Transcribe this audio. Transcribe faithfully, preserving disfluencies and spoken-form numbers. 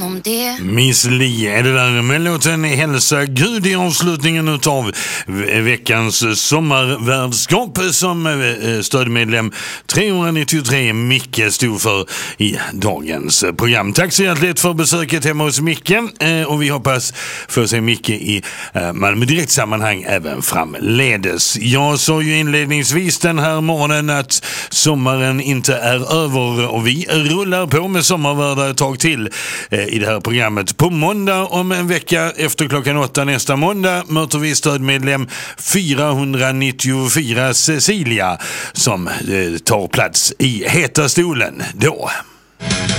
Om det. Miss Li är det där med låten Hälsa Gud i avslutningen utav veckans sommarvärdskap som stödmedlem trehundranittiotre Micke stod för i dagens program. Tack så hjärtligt för besöket hemma hos Micke och vi hoppas få se Micke i Malmö direkt sammanhang även framledes. Jag sa ju inledningsvis den här morgonen att sommaren inte är över och vi rullar på med sommarvärdar ett tag till i det här programmet. På måndag om en vecka efter klockan åtta nästa måndag möter vi stödmedlem fyrahundranittiofyra Cecilia som eh, tar plats i heta stolen då.